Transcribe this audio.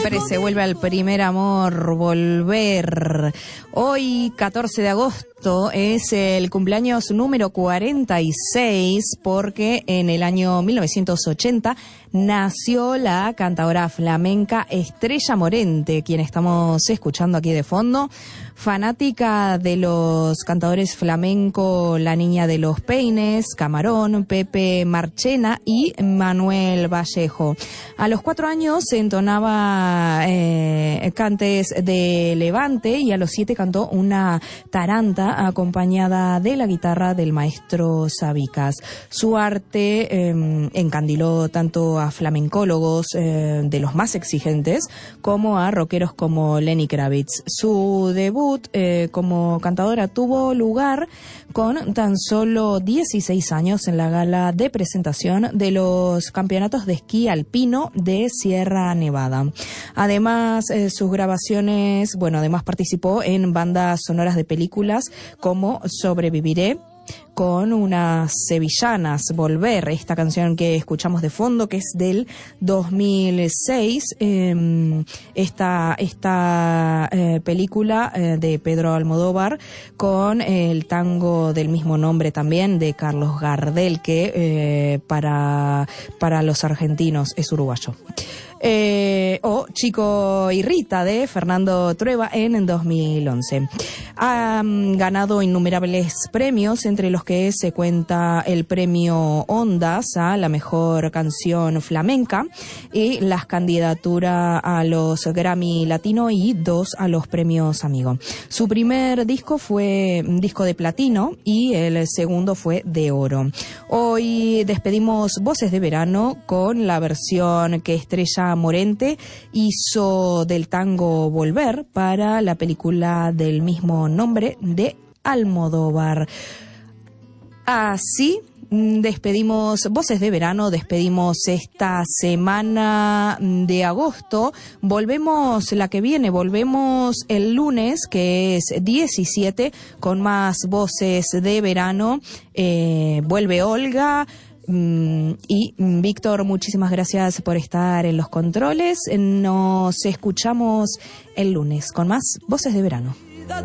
Siempre se vuelve al primer amor, volver. Hoy, 14 de agosto, es el cumpleaños número 46 porque en el año 1980 nació la cantadora flamenca Estrella Morente, quien estamos escuchando aquí de fondo. Fanática de los cantadores flamenco La Niña de los Peines, Camarón, Pepe Marchena y Manuel Vallejo. A los 4 años se entonaba cantes de Levante y a los 7 cantó una taranta acompañada de la guitarra del maestro Sabicas. Su arte encandiló tanto a flamencólogos de los más exigentes como a rockeros como Lenny Kravitz. Su debut como cantadora tuvo lugar con tan solo 16 años en la gala de presentación de los campeonatos de esquí alpino de Sierra Nevada. Además, sus grabaciones, además participó en bandas sonoras de películas como Sobreviviré, con unas sevillanas, Volver, esta canción que escuchamos de fondo, que es del 2006, esta película de Pedro Almodóvar, con el tango del mismo nombre también, de Carlos Gardel, que para los argentinos es uruguayo. O Chico y Rita de Fernando Trueba en 2011. Ha ganado innumerables premios, entre los que se cuenta el premio Ondas a la mejor canción flamenca y las candidaturas a los Grammy Latino y 2 a los premios Amigo. Su primer disco fue un disco de platino y el segundo fue de oro. Hoy despedimos Voces de Verano con la versión que Estrella Morente hizo del tango Volver para la película del mismo nombre de Almodóvar. Así despedimos Voces de Verano, despedimos esta semana de agosto. Volvemos la que viene, volvemos el lunes, que es 17, con más Voces de Verano. Vuelve Olga. Y Víctor, muchísimas gracias por estar en los controles. Nos escuchamos el lunes con más Voces de Verano.